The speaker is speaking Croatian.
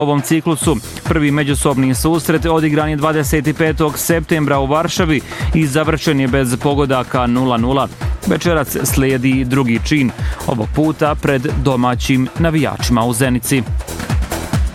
ovom ciklusu. Prvi međusobni susret odigran je 25. septembra u Varšavi i završen je bez pogodaka 0:0. Večerac slijedi drugi čin, ovog puta pred domaćim navijačima u Zenici.